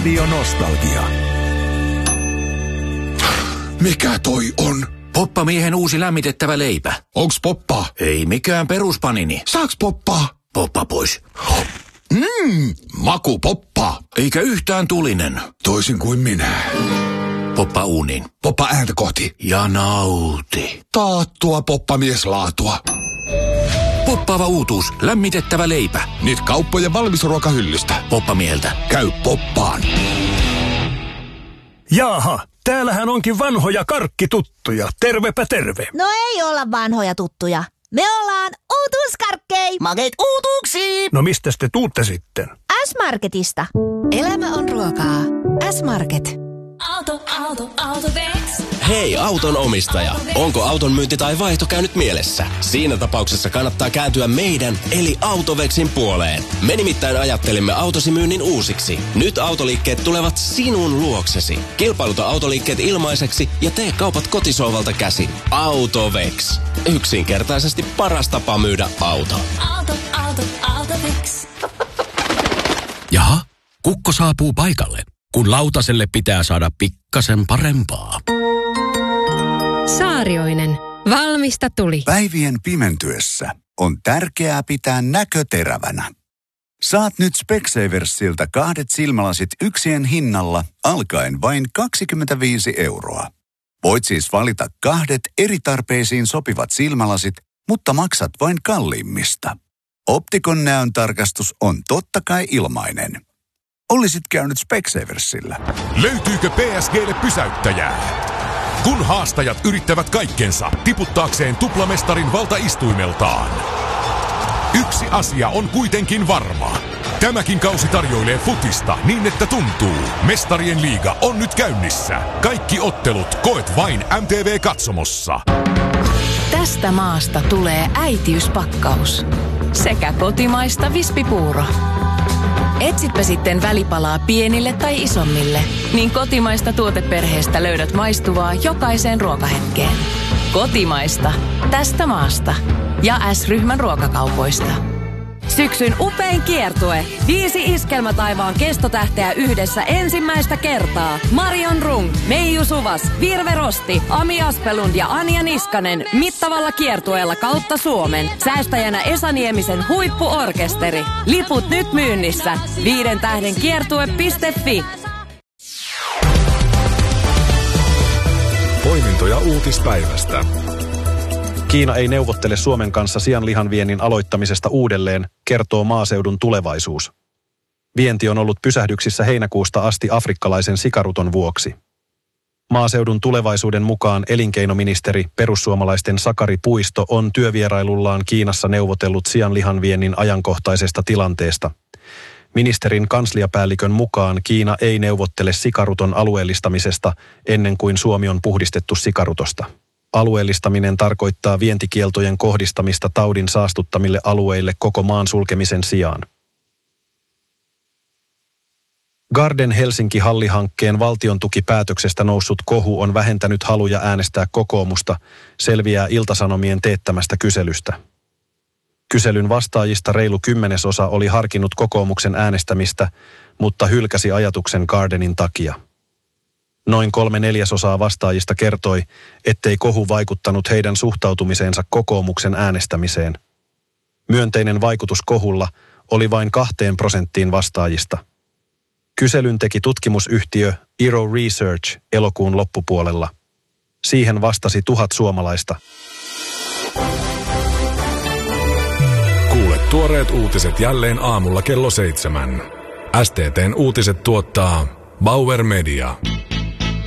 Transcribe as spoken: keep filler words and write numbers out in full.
Radio Nostalgia. Mikä toi on? Poppamiehen uusi lämmitettävä leipä. Onks poppaa? Ei mikään peruspanini. Saaks poppaa? Poppa pois. Mmm, maku poppaa. Eikä yhtään tulinen. Toisin kuin minä. Poppa uuniin. Poppa ääntä kohti. Ja nauti. Taattua poppamieslaatua. Poppaava uutuus. Lämmitettävä leipä. Nyt kauppojen valmisruokahyllystä. Poppamieheltä. Käy poppaan. Jaaha, täällähän onkin vanhoja karkkituttuja. Tervepä terve. No ei olla vanhoja tuttuja. Me ollaan uutuuskarkkei. Makeet uutuuksia. No mistä te tuutte sitten? S-Marketista. Elämä on ruokaa. S-Market. Auto, auto, Autovex. Hei auton omistaja, onko auton myynti tai vaihto käynyt mielessä? Siinä tapauksessa kannattaa kääntyä meidän eli Autovexin puoleen. Me nimittäin ajattelimme autosi myynnin uusiksi. Nyt autoliikkeet tulevat sinun luoksesi. Kilpailuta autoliikkeet ilmaiseksi ja tee kaupat kotisohvalta käsin. Autovex. Yksinkertaisesti paras tapa myydä auto. Auto, auto, Autovex. Jaha, kukko saapuu paikalle, kun lautaselle pitää saada pikkasen parempaa. Saarioinen. Valmista tuli. Päivien pimentyessä on tärkeää pitää näkö terävänä. Saat nyt Specsaversilta kahdet silmälasit yksien hinnalla alkaen vain kaksikymmentäviisi euroa. Voit siis valita kahdet eri tarpeisiin sopivat silmälasit, mutta maksat vain kalliimmista. Optikon näön tarkastus on totta kai ilmainen. Olisit käynyt Specsaversilla. Löytyykö P S G:lle pysäyttäjää? Kun haastajat yrittävät kaikkensa tiputtaakseen tuplamestarin valtaistuimeltaan. Yksi asia on kuitenkin varma. Tämäkin kausi tarjoilee futista niin, että tuntuu. Mestarien liiga on nyt käynnissä. Kaikki ottelut koet vain M T V-katsomossa. Tästä maasta tulee äitiyspakkaus. Sekä kotimaista vispipuuro. Etsipä sitten välipalaa pienille tai isommille, niin kotimaista tuoteperheestä löydät maistuvaa jokaiseen ruokahetkeen. Kotimaista. Tästä maasta. Ja S-ryhmän ruokakaupoista. Syksyn upein kiertue. Viisi iskelmätaivaan kestotähteä yhdessä ensimmäistä kertaa. Marion Rung, Meiju Suvas, Virve Rosti, Ami Aspelund ja Anja Niskanen mittavalla kiertueella kautta Suomen. Säästäjänä Esa Niemisen huippuorkesteri. Liput nyt myynnissä. Viiden tähden kiertue piste fi. Poimintoja uutispäivästä. Kiina ei neuvottele Suomen kanssa sianlihan viennin aloittamisesta uudelleen, kertoo Maaseudun Tulevaisuus. Vienti on ollut pysähdyksissä heinäkuusta asti afrikkalaisen sikaruton vuoksi. Maaseudun Tulevaisuuden mukaan elinkeinoministeri perussuomalaisten Sakari Puisto on työvierailullaan Kiinassa neuvotellut sianlihan viennin ajankohtaisesta tilanteesta. Ministerin kansliapäällikön mukaan Kiina ei neuvottele sikaruton alueellistamisesta ennen kuin Suomi on puhdistettu sikarutosta. Alueellistaminen tarkoittaa vientikieltojen kohdistamista taudin saastuttamille alueille koko maan sulkemisen sijaan. Garden Helsinki-hallihankkeen valtiontukipäätöksestä noussut kohu on vähentänyt haluja äänestää kokoomusta, selviää Ilta-Sanomien teettämästä kyselystä. Kyselyn vastaajista reilu kymmenesosa oli harkinnut kokoomuksen äänestämistä, mutta hylkäsi ajatuksen Gardenin takia. Noin kolme neljäsosaa vastaajista kertoi, ettei kohu vaikuttanut heidän suhtautumiseensa kokoomuksen äänestämiseen. Myönteinen vaikutus kohulla oli vain kahteen prosenttiin vastaajista. Kyselyn teki tutkimusyhtiö Eero Research elokuun loppupuolella. Siihen vastasi tuhat suomalaista. Kuule tuoreet uutiset jälleen aamulla kello seitsemän. S T T:n uutiset tuottaa Bauer Media.